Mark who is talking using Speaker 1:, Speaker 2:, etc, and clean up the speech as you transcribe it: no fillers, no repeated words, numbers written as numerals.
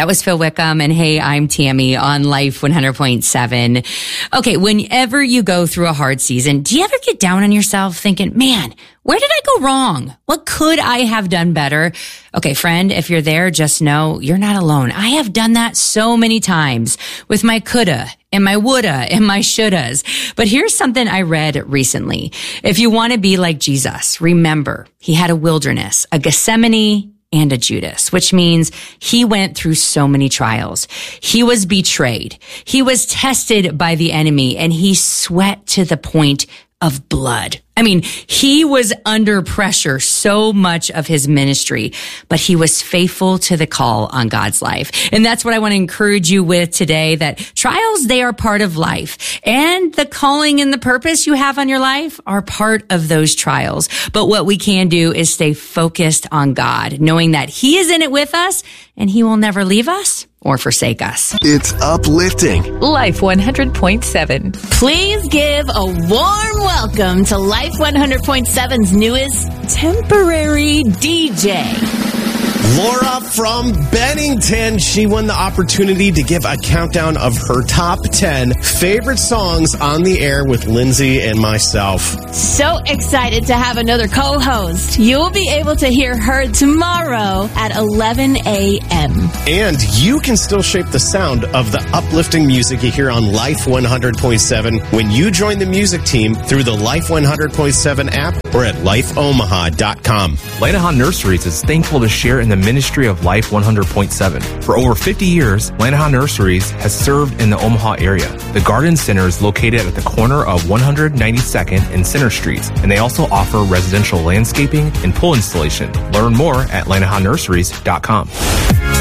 Speaker 1: That was Phil Wickham. And hey, I'm Tammy on Life 100.7. Okay, whenever you go through a hard season, do you ever get down on yourself thinking, man, where did I go wrong? What could I have done better? Okay, friend, if you're there, just know you're not alone. I have done that so many times with my coulda and my woulda and my shouldas. But here's something I read recently. If you want to be like Jesus, remember he had a wilderness, a Gethsemane, and a Judas, which means he went through so many trials. He was betrayed. He was tested by the enemy, and he sweat to the point of blood. I mean, he was under pressure so much of his ministry, but he was faithful to the call on God's life. And that's what I want to encourage you with today, that trials, they are part of life. And the calling and the purpose you have on your life are part of those trials. But what we can do is stay focused on God, knowing that he is in it with us and he will never leave us or forsake us.
Speaker 2: It's uplifting.
Speaker 3: Life 100.7.
Speaker 4: Please give a warm welcome to Life 100.7's newest temporary DJ.
Speaker 5: Laura from Bennington. She won the opportunity to give a countdown of her top 10 favorite songs on the air with Lindsay and myself.
Speaker 4: So excited to have another co-host. You will be able to hear her tomorrow at 11 a.m.
Speaker 5: And you can still shape the sound of the uplifting music you hear on Life 100.7 when you join the music team through the Life 100.7 app or at lifeomaha.com.
Speaker 6: Lanahan Nurseries is thankful to share in the ministry of Life 100.7. For over 50 years, Lanahan Nurseries has served in the Omaha area. The Garden Center is located at the corner of 192nd and Center Streets, and they also offer residential landscaping and pool installation. Learn more at lanahanNurseries.com.